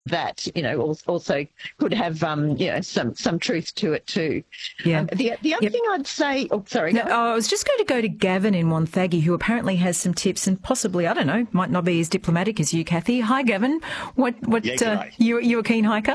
that, also could have, some truth to it too. Yeah. The other thing I'd say, sorry. No, I was just going to go to Gavin in Wonthaggi, who apparently has some tips and possibly, I don't know, might not be as diplomatic as you, Kathy. Hi, Gavin. You a keen hiker?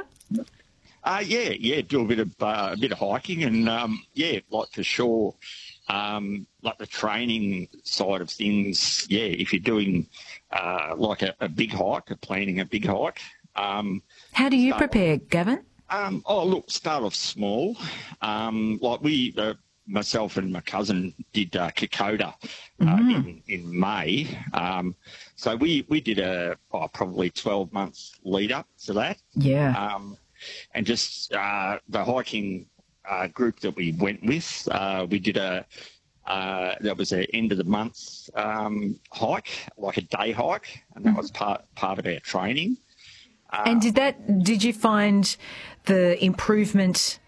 Do a bit of hiking and, like for sure, like the training side of things, if you're doing like a big hike, planning a big hike. How do you prepare, Gavin? Start off small. Like myself and my cousin did Kokoda in May. So we did probably 12 months lead up to that. Yeah. And just the hiking group that we went with, we did that was an end of the month hike, like a day hike, and that was part of our training. And did you find the improvement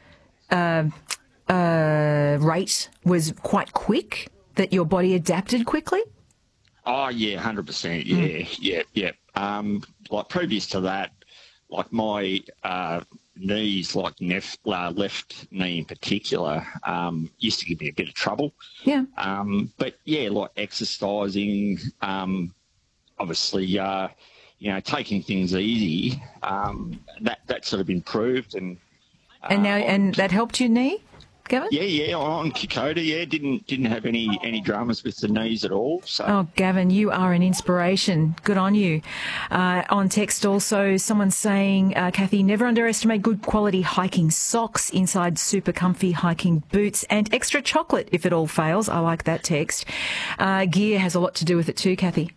rate was quite quick, that your body adapted quickly? Oh, yeah, 100%. Yeah. Like previous to that, like my knees, like left knee in particular, used to give me a bit of trouble. Yeah. But yeah, like exercising, obviously, taking things easy, that sort of improved. And that helped your knee, Gavin? Yeah, on Kokoda, didn't have any dramas with the knees at all. So. Oh, Gavin, you are an inspiration. Good on you. On text also, someone's saying, Kathy, never underestimate good quality hiking socks, inside super comfy hiking boots, and extra chocolate if it all fails. I like that text. Gear has a lot to do with it too, Kathy.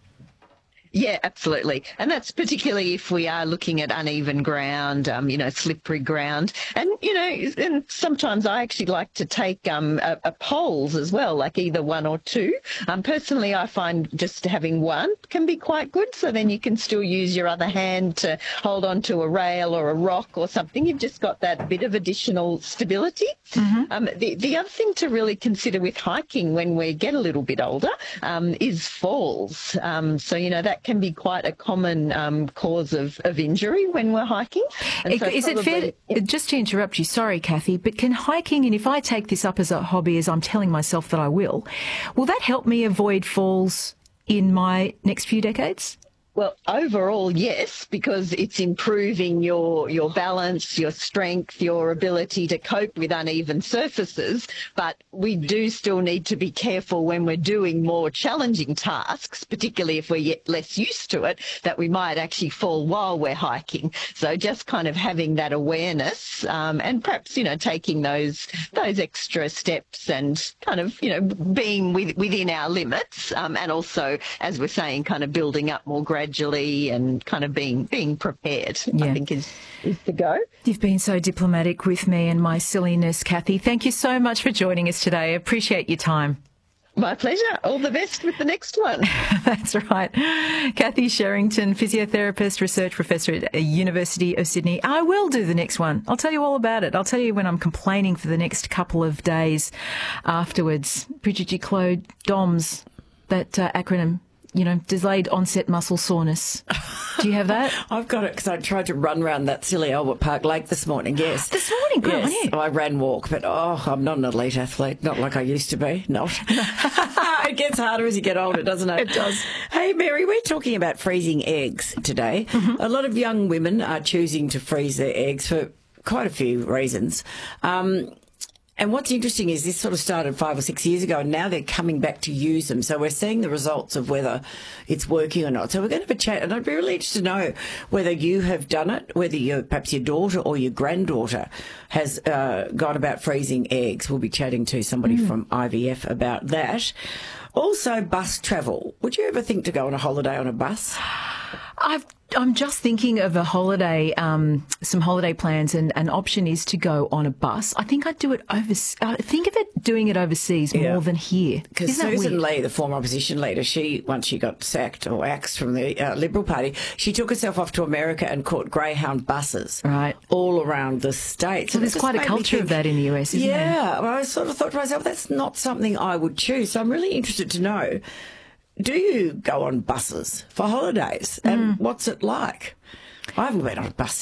Yeah, absolutely. And that's particularly if we are looking at uneven ground, slippery ground. And, and sometimes I actually like to take a poles as well, like either one or two. Personally, I find just having one can be quite good. So then you can still use your other hand to hold on to a rail or a rock or something. You've just got that bit of additional stability. Mm-hmm. The other thing to really consider with hiking when we get a little bit older is falls. So, that can be quite a common cause of injury when we're hiking. Is it fair, just to interrupt you, sorry, Kathy, but can hiking, and if I take this up as a hobby, as I'm telling myself that I will that help me avoid falls in my next few decades? Well, overall, yes, because it's improving your balance, your strength, your ability to cope with uneven surfaces. But we do still need to be careful when we're doing more challenging tasks, particularly if we're yet less used to it, that we might actually fall while we're hiking. So just kind of having that awareness and perhaps, taking those extra steps and kind of, being within our limits and also, as we're saying, kind of building up more gradually and kind of being prepared, I think is the go. You've been so diplomatic with me and my silliness, Kathy. Thank you so much for joining us today. I appreciate your time. My pleasure. All the best with the next one. That's right. Kathy Sherrington, physiotherapist, research professor at University of Sydney. I will do the next one. I'll tell you all about it. I'll tell you when I'm complaining for the next couple of days afterwards. Bridget Duclos, DOMS, that acronym. Delayed onset muscle soreness. Do you have that? I've got it because I tried to run around that silly Albert Park Lake this morning, yes. This morning? Good on you. I ran walk, but I'm not an elite athlete, not like I used to be, not. It gets harder as you get older, doesn't it? It does. Hey, Mary, we're talking about freezing eggs today. Mm-hmm. A lot of young women are choosing to freeze their eggs for quite a few reasons. And what's interesting is this sort of started 5 or 6 years ago, and now they're coming back to use them. So we're seeing the results of whether it's working or not. So we're going to have a chat, and I'd be really interested to know whether you have done it, whether perhaps your daughter or your granddaughter has gone about freezing eggs. We'll be chatting to somebody from IVF about that. Also, bus travel. Would you ever think to go on a holiday on a bus? I'm just thinking of a holiday, some holiday plans, and an option is to go on a bus. I think I'd do it think of it doing it overseas more than here. Because Susan Lee, the former opposition leader, once she got sacked or axed from the Liberal Party, she took herself off to America and caught Greyhound buses all around the States. So there's quite a culture of that in the US, isn't there? Yeah. Well, I sort of thought to myself, that's not something I would choose. So I'm really interested to know, do you go on buses for holidays? And what's it like? I haven't been on a bus